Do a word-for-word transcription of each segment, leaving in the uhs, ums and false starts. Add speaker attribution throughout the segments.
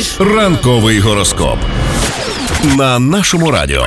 Speaker 1: Ранковий гороскоп на нашому радіо.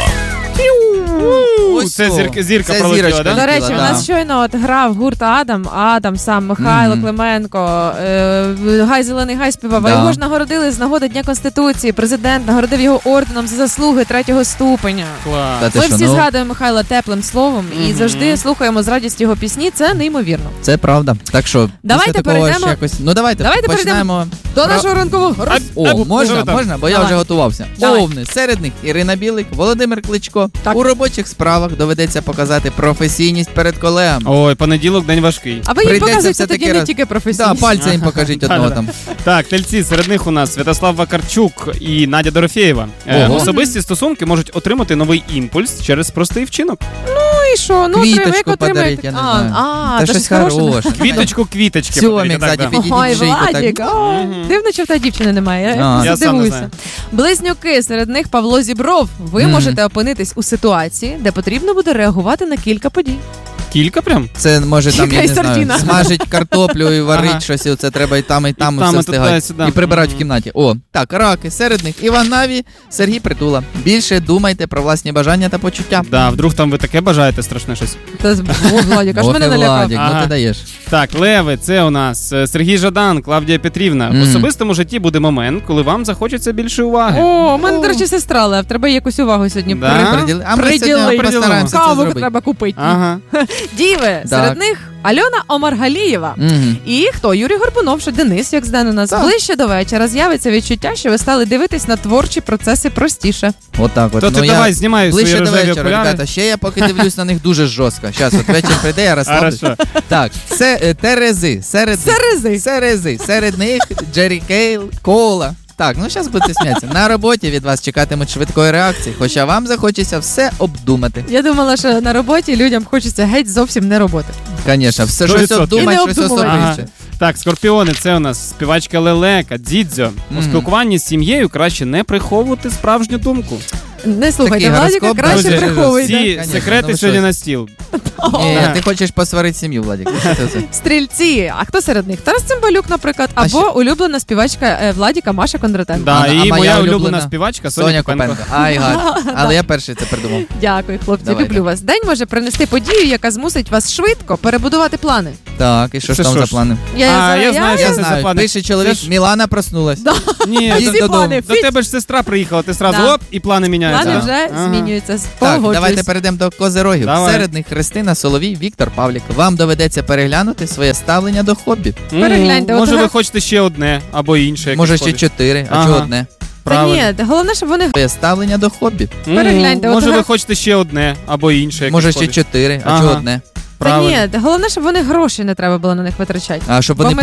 Speaker 2: Ось це зірка, зірка
Speaker 3: це
Speaker 2: пролетіла,
Speaker 3: зірочка.
Speaker 2: да?
Speaker 4: До речі,
Speaker 3: да.
Speaker 4: у нас щойно от грав гурт Адам, Адам сам, Михайло
Speaker 3: Мгм.
Speaker 4: Клименко, е, Гай Зелений Гай співав, а
Speaker 3: Да.
Speaker 4: його ж нагородили з нагоди Дня Конституції. Президент нагородив його орденом за заслуги третього ступеня.
Speaker 2: Клас.
Speaker 3: Та ти
Speaker 4: Ми
Speaker 3: що,
Speaker 4: всі
Speaker 3: ну,
Speaker 4: згадуємо Михайла теплим словом і
Speaker 2: Мгм.
Speaker 4: завжди слухаємо з радістю його пісні. Це неймовірно.
Speaker 3: Це правда. Так що,
Speaker 4: Давайте
Speaker 3: після такого
Speaker 4: перейдемо-
Speaker 3: ж якось... Ну давайте,
Speaker 4: Давайте
Speaker 3: починаємо.
Speaker 4: До
Speaker 3: Про-
Speaker 4: нашого ранкового гороскопу.
Speaker 2: А,
Speaker 3: О, можна,
Speaker 2: що там?
Speaker 3: можна, бо я
Speaker 4: Давай.
Speaker 3: вже готувався.
Speaker 4: Давай.
Speaker 3: Овни, серед них Ірина Білик, Володимир Кличко.
Speaker 4: Так.
Speaker 3: У робочих справах доведеться показати професійність перед колегами.
Speaker 2: Ой, понеділок, день важкий.
Speaker 4: А ви їм
Speaker 3: Прийдеться
Speaker 4: показуєте
Speaker 3: все-таки
Speaker 4: тоді не
Speaker 3: раз-
Speaker 4: тільки професійні.
Speaker 3: Да, пальця їм покажіть одного
Speaker 2: Да-да-да.
Speaker 3: там.
Speaker 2: Так, тельці, серед них у нас Святослав Вакарчук і Надя Дорофєєва. Е,
Speaker 3: Ого.
Speaker 2: Особисті стосунки можуть отримати новий імпульс через простий вчинок.
Speaker 4: Ну і що? Ну,
Speaker 3: Квіточку
Speaker 4: отримай, як отримаєте?
Speaker 3: подарить, я не
Speaker 4: а,
Speaker 3: знаю.
Speaker 4: А,
Speaker 3: Та
Speaker 4: то
Speaker 3: щось
Speaker 4: хороше.
Speaker 3: хороше.
Speaker 2: Квіточку, квіточки.
Speaker 3: Сьомік
Speaker 2: подарити,
Speaker 3: ззаді
Speaker 2: так, да.
Speaker 3: підійдіть
Speaker 4: Ой,
Speaker 3: шийку так.
Speaker 4: Владік, о,
Speaker 2: Мгм.
Speaker 4: дивно, що в тебе дівчини немає. Я,
Speaker 3: А.
Speaker 4: я
Speaker 2: Я сам не
Speaker 4: дивуюся.
Speaker 2: знаю.
Speaker 4: Близнюки, серед них Павло Зібров. Ви
Speaker 3: Мгм.
Speaker 4: можете опинитись у ситуації, де потрібно буде реагувати на кілька подій.
Speaker 2: Кілька прям?
Speaker 3: Це може там, я
Speaker 4: Чекай,
Speaker 3: не знаю,
Speaker 4: сардіна.
Speaker 3: смажить картоплю і варить
Speaker 2: Ага.
Speaker 3: щось, і це треба і там, і там,
Speaker 2: І
Speaker 3: і
Speaker 2: там,
Speaker 3: все
Speaker 2: і
Speaker 3: встигати.
Speaker 2: туди-сюди.
Speaker 3: І прибирають в
Speaker 2: Мгм.
Speaker 3: кімнаті. О, так, раки, серед них Іван Наві, Сергій Притула. Більше думайте про власні бажання та почуття.
Speaker 2: Да, вдруг там ви таке бажаєте страшне щось.
Speaker 4: Та з- О, Владик, аж
Speaker 3: Ох,
Speaker 4: мене
Speaker 3: і
Speaker 4: налякав.
Speaker 3: Владік, ну
Speaker 2: Ага.
Speaker 3: ти даєш.
Speaker 2: Так, леви, це у нас е, Сергій Жадан, Клавдія Петрівна. В
Speaker 3: Мгм.
Speaker 2: особистому житті буде момент, коли вам захочеться більше уваги.
Speaker 4: О, у мене, до речі, сестра Лев. Треба їй якусь увагу сьогодні
Speaker 2: Да?
Speaker 4: при-
Speaker 3: Приділи. А ми
Speaker 4: Приділи.
Speaker 3: сьогодні постараємося це
Speaker 4: Каву
Speaker 3: зробити.
Speaker 4: треба купити.
Speaker 2: Ага.
Speaker 4: Діви, серед них Альона Омаргалієва.
Speaker 3: Мгм.
Speaker 4: І хто? Юрій Горбунов, що Денис, як здане у нас.
Speaker 3: Так.
Speaker 4: Ближче до вечора з'явиться відчуття, що ви стали дивитись на творчі процеси простіше.
Speaker 3: Отак от.
Speaker 2: То
Speaker 3: Ну,
Speaker 2: ти
Speaker 3: я
Speaker 2: давай знімай свої
Speaker 3: ближче до
Speaker 2: рожеві
Speaker 3: вечора,
Speaker 2: окуляри.
Speaker 3: ребята. Ще я поки дивлюсь на них дуже жорстко. Зараз, от вечір прийде, я розслаблюсь.
Speaker 2: Хорошо.
Speaker 3: Так, це е, Терези. Серед
Speaker 4: Серези.
Speaker 3: Серези. Серед них Джері Кейл, Кола. Так, ну зараз будете сміятися. На роботі від вас чекатимуть швидкої реакції, хоча вам захочеться все обдумати.
Speaker 4: Я думала, що на роботі людям хочеться геть зовсім не роботи.
Speaker 3: Звісно, все
Speaker 2: Сто
Speaker 3: щось
Speaker 2: відсотків.
Speaker 3: обдумати,
Speaker 4: І не
Speaker 3: щось
Speaker 4: обдумувати.
Speaker 3: особисте.
Speaker 2: Так, скорпіони, це у нас співачка Лелека, Дідзьо. У
Speaker 3: Мгм.
Speaker 2: спілкуванні з сім'єю краще не приховувати справжню думку.
Speaker 4: Не слухайте
Speaker 3: Такий
Speaker 4: Владіка,
Speaker 3: гороскоп,
Speaker 4: краще
Speaker 3: друзі.
Speaker 4: приховуйте.
Speaker 2: Всі
Speaker 3: Конечно,
Speaker 2: секрети
Speaker 3: ну ви
Speaker 2: сьогодні
Speaker 3: що?
Speaker 2: на стіл.
Speaker 3: Ні,
Speaker 2: Да.
Speaker 3: ти хочеш посварити сім'ю, Владик. Що це?
Speaker 4: Стрільці. А хто серед них? Тарас Цимбалюк, наприклад,
Speaker 3: А
Speaker 4: або
Speaker 3: ще-
Speaker 4: улюблена співачка е, Владіка Маша Кондратенко.
Speaker 2: Да,
Speaker 3: А- а
Speaker 2: і
Speaker 3: моя
Speaker 2: моя улюблена,
Speaker 3: улюблена
Speaker 2: співачка Соня,
Speaker 3: Соня
Speaker 2: Копенко.
Speaker 3: Копенко. Ай, гад. Але я перший це придумав.
Speaker 4: Дякую, хлопці,
Speaker 3: Давайте.
Speaker 4: люблю вас. День може принести подію, яка змусить вас швидко перебудувати плани.
Speaker 3: Так, і що ж
Speaker 2: Це
Speaker 3: там
Speaker 2: що
Speaker 3: за
Speaker 2: ж?
Speaker 3: плани?
Speaker 4: Я,
Speaker 2: А, я знаю,
Speaker 3: Я
Speaker 2: Це за
Speaker 3: знаю,
Speaker 2: плани.
Speaker 3: пише чоловік,
Speaker 2: Це ж-
Speaker 3: Мілана проснулась.
Speaker 2: Ні,
Speaker 3: Всі
Speaker 2: до,
Speaker 4: всі
Speaker 3: додому.
Speaker 4: плани,
Speaker 2: до тебе ж сестра приїхала, ти сразу
Speaker 4: Да.
Speaker 2: оп, і плани міняються.
Speaker 4: Плани
Speaker 2: да?
Speaker 4: вже
Speaker 2: Ага.
Speaker 4: змінюються.
Speaker 3: Так,
Speaker 4: Погоджуюсь.
Speaker 3: давайте перейдемо до козирогів.
Speaker 2: Давай.
Speaker 3: Серед них Христина Соловій, Віктор Павлік. Вам доведеться переглянути своє ставлення до хобі.
Speaker 2: М,
Speaker 4: Перегляньте,
Speaker 2: Може,
Speaker 4: от
Speaker 2: ви
Speaker 4: гра-
Speaker 2: хочете ще одне або інше. якесь
Speaker 3: Може ще
Speaker 2: хобі.
Speaker 3: чотири, а
Speaker 2: Ага.
Speaker 3: чого одне?
Speaker 4: Та
Speaker 2: Правильно.
Speaker 4: ні, головне, щоб вони
Speaker 3: Своє ставлення до хобі.
Speaker 2: М,
Speaker 4: перегляньте, от
Speaker 2: Може,
Speaker 4: гра-
Speaker 2: ви хочете ще одне або інше. якесь
Speaker 3: Може ще
Speaker 2: хобі.
Speaker 3: чотири, а
Speaker 2: Ага.
Speaker 3: чого одне?
Speaker 4: Та
Speaker 2: Правильно.
Speaker 4: ні, головне, щоб вони гроші не треба було на них витрачати.
Speaker 3: А щоб
Speaker 4: Бо
Speaker 3: вони
Speaker 4: ми